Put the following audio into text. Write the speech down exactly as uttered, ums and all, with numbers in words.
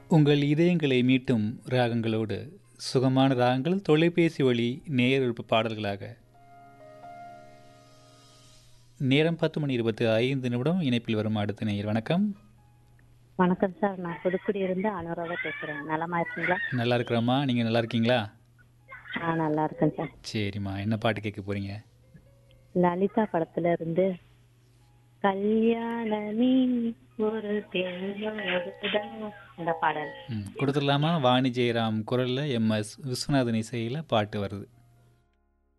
உங்கள் இதயங்களை மீட்டும் ராகங்களோடு சுகமான ராகங்கள் தொலைபேசி வழி நேயர் விருப்ப பாடல்களாக. நேரம் பத்து மணி இருபத்தி ஐந்து நிமிடம். இணைப்பில் வரும் அடுத்த நேயர். வணக்கம். வணக்கம் சார். நான் புதுக்குடியிலிருந்து அனுராதா பேசுறேன். நலமா இருக்கீங்களா? நல்லா இருக்கிறோம்மா, நீங்கள் நல்லா இருக்கீங்களா? ஆ, நல்லா இருக்கேன் சார். சரிம்மா, என்ன பாட்டு கேட்க போறீங்க? லலிதா படத்துல இருந்து கல்யாணமி ஒரு தேவதைதான் இந்த பாடல். ம் கொடுத்துடலாமா? வாணி ஜெயராம் குரலில் எம் எஸ் விஸ்வநாதன் இசையில் பாட்டு வருது.